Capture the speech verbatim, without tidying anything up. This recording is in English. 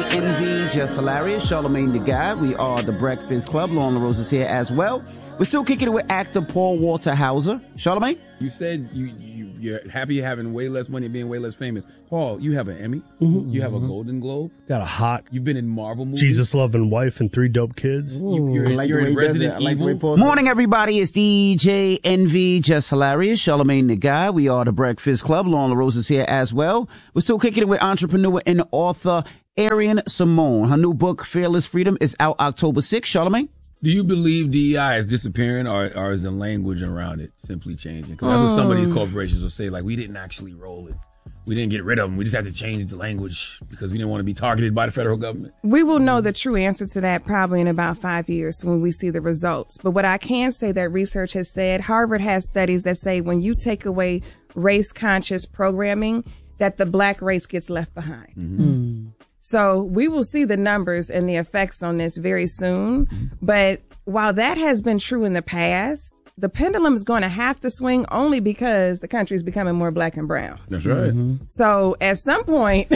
Envy, Just Hilarious, Charlamagne the Guy. We are the Breakfast Club. Lauren LaRose is here as well. We're still kicking it with actor Paul Walter Hauser. Charlamagne? You said you, you, you're happy you're having way less money and being way less famous. Paul, you have an Emmy. Mm-hmm. You have a Golden Globe. Got a hot You've been in Marvel movies. Jesus-loving wife and three dope kids. You, you're I like you're the way in he does Resident it. I like the Evil. way Paul said it. Morning, everybody. It's D J Envy, Just Hilarious, Charlamagne the Guy. We are the Breakfast Club. Lauren LaRose is here as well. We're still kicking it with entrepreneur and author Arian Simone. Her new book, Fearless Freedom, is out October sixth. Charlamagne? Do you believe D E I is disappearing, or, or is the language around it simply changing? Because that's what some of these corporations will say, like, we didn't actually roll it. We didn't get rid of them. We just had to change the language because we didn't want to be targeted by the federal government. We will know the true answer to that probably in about five years when we see the results. But what I can say that research has said, Harvard has studies that say when you take away race-conscious programming, that the black race gets left behind. Mm-hmm. Mm. So we will see the numbers and the effects on this very soon. But while that has been true in the past, the pendulum is going to have to swing only because the country is becoming more black and brown. That's right. Mm-hmm. So at some point,